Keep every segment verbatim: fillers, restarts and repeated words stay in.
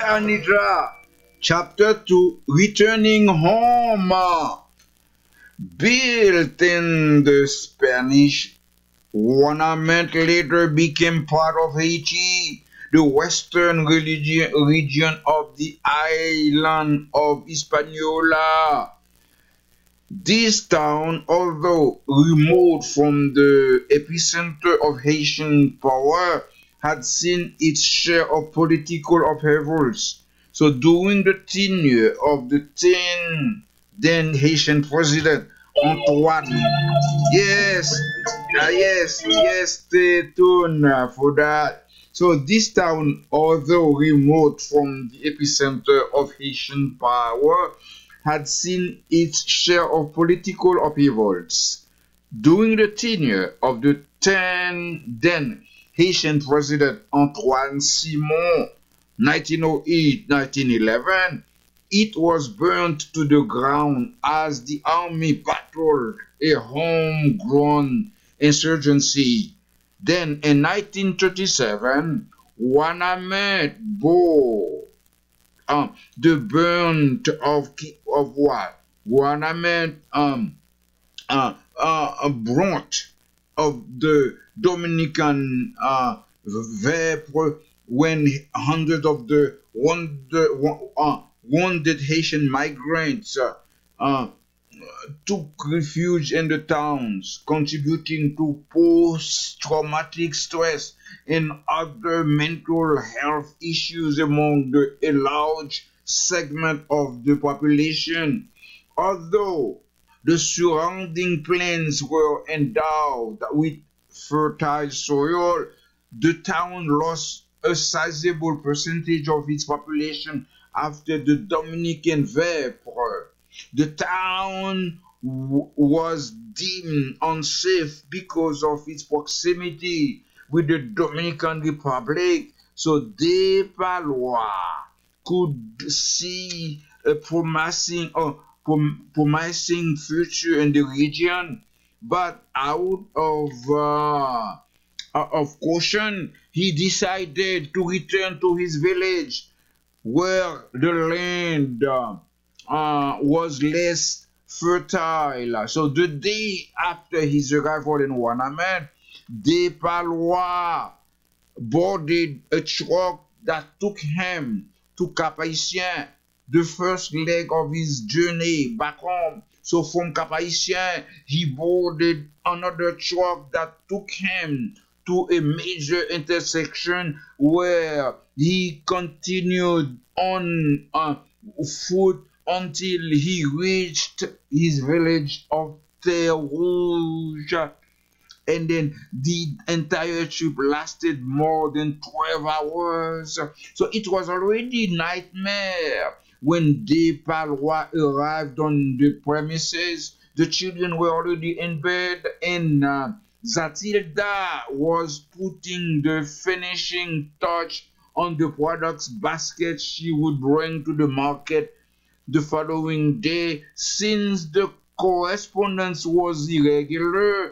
Anitra. Chapter two, Returning Home. Built in the Spanish Guanamant later became part of Haiti, the western religion, region of the island of Hispaniola. This town, although remote from the epicenter of Haitian power, had seen its share of political upheavals. So during the tenure of the ten then Haitian president Antoine, yes, ah, yes, yes, stay tuned uh, for that. So this town, although remote from the epicenter of Haitian power, had seen its share of political upheavals. During the tenure of the ten then Haitian president Antoine Simon, nineteen oh eight to nineteen eleven, it was burned to the ground as the army battled a homegrown insurgency. Then in nineteen thirty-seven, Waname bore um, the burnt of of what? Waname um, uh, uh, brought of the Dominican uh, vapor when hundreds of the wounded, uh, wounded Haitian migrants uh, uh, took refuge in the towns, contributing to post-traumatic stress and other mental health issues among the, a large segment of the population. Although the surrounding plains were endowed with fertile soil, the town lost a sizable percentage of its population after the Dominican vapor. The town w- was deemed unsafe because of its proximity with the Dominican Republic. So De Palois could see a promising or prom- promising future in the region, but out of uh, uh, of caution, he decided to return to his village where the land uh, uh, was less fertile. So the day after his arrival in Waname, De Palois boarded a truck that took him to Cap Haitien, the first leg of his journey back home. So from Cap Haitien, he boarded another truck that took him to a major intersection where he continued on uh, foot until he reached his village of Terre Rouge, and then the entire trip lasted more than twelve hours. So it was already nightmare when De Palois arrived on the premises. The children were already in bed, and uh, Zatilda was putting the finishing touch on the products basket she would bring to the market the following day. Since the correspondence was irregular,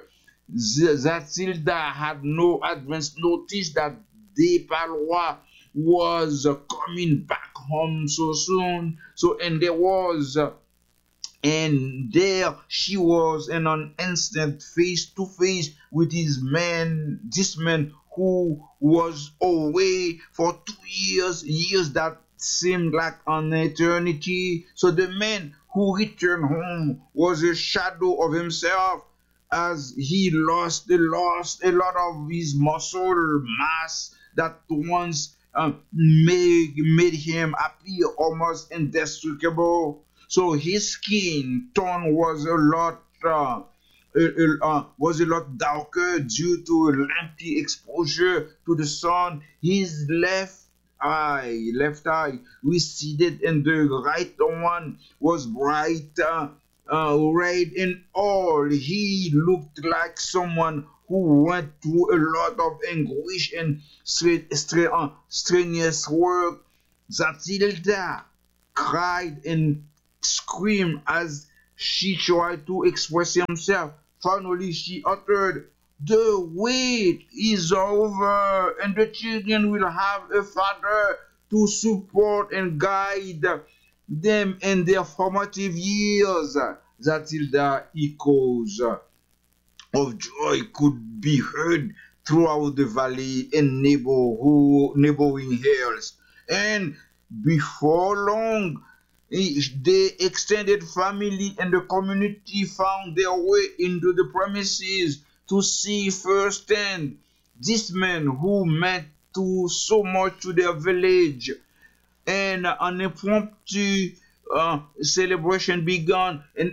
Zatilda had no advance notice that De Palois was uh, coming back home so soon. So, and there was, uh, and there she was in an instant face to face with his man, this man who was away for two years, years that seemed like an eternity. So the man who returned home was a shadow of himself, as he lost, he lost a lot of his muscle mass that once uh, made, made him appear almost indestructible. So his skin tone was a lot uh, uh, uh, was a lot darker due to lengthy exposure to the sun. His left eye, left eye receded, and the right one was bright uh, uh, red. In all, he looked like someone who went through a lot of anguish and stre- stre- uh, strenuous work. Zatilda cried and screamed as she tried to express himself. Finally, she uttered, "The wait is over, and the children will have a father to support and guide them in their formative years. Zatilda echoes of joy could be heard throughout the valley and neighborhood, neighboring hills. And before long, the extended family and the community found their way into the premises to see firsthand this man who meant to so much to their village. And an impromptu uh, celebration began, and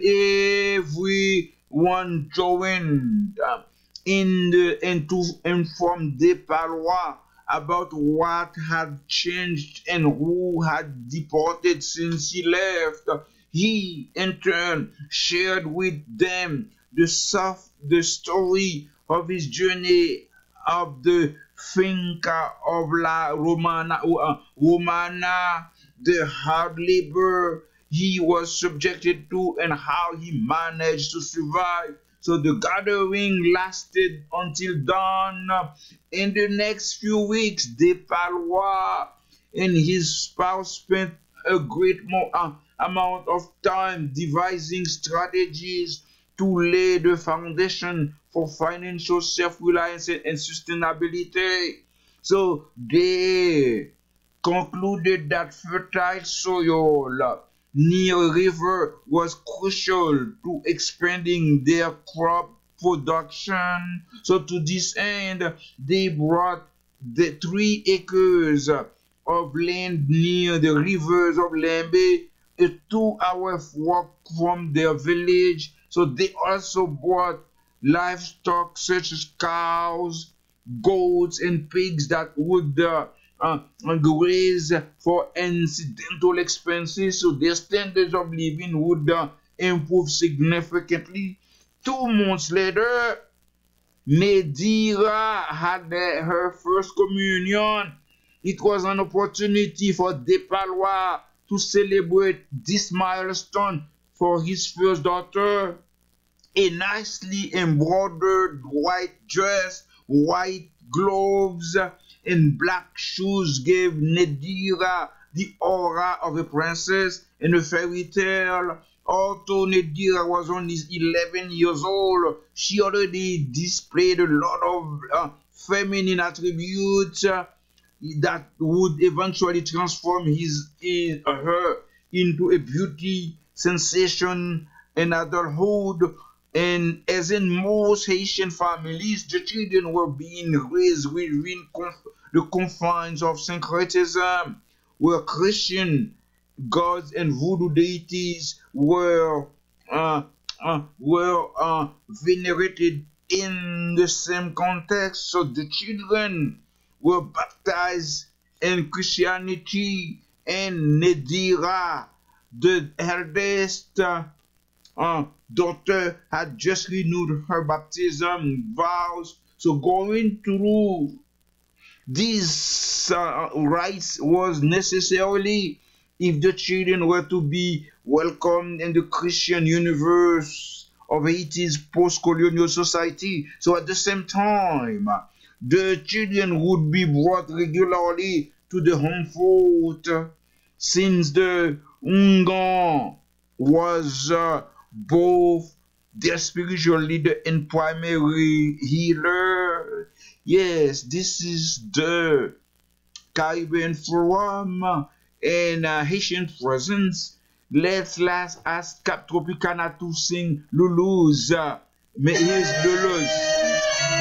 everyone joined uh, in the and to inform De Palois about what had changed and who had departed since he left. He, in turn, shared with them the, soft, the story of his journey of the finca of La Romana, uh, Romana, the hard labor he was subjected to, and how he managed to survive. So the gathering lasted until dawn. In the next few weeks, De Palois and his spouse spent a great mo- uh, amount of time devising strategies to lay the foundation for financial self-reliance and, and sustainability. So they concluded that fertile soil near a river was crucial to expanding their crop production. So to this end, they brought the three acres of land near the rivers of Lembe, a two-hour walk from their village. So they also brought livestock such as cows, goats, and pigs that would uh, uh, graze for incidental expenses. So their standards of living would uh, improve significantly. Two months later, Medira had uh, her first communion. It was an opportunity for De Palois to celebrate this milestone for his first daughter. A nicely embroidered white dress, white gloves, and black shoes gave Nedira the aura of a princess in a fairy tale. Although Nedira was only eleven years old, she already displayed a lot of uh, feminine attributes uh, that would eventually transform his, his uh, her into a beauty sensation in adulthood. And as in most Haitian families, the children were being raised within conf- the confines of syncretism, where Christian gods and voodoo deities were uh, uh, were uh, venerated in the same context. So the children were baptized in Christianity, and Nedira, the eldest uh, uh, daughter, had just renewed her baptism vows. So going through these uh, rites was necessarily if the children were to be welcomed in the Christian universe of Haiti's post-colonial society. So at the same time, the children would be brought regularly to the home fort, since the Ungan was uh, both their spiritual leader and primary healer. Yes, this is the Caribbean Forum and uh, Haitian presence. Let's last ask Cap Tropicana to sing Lulu's. Uh, mais here's Lulu's.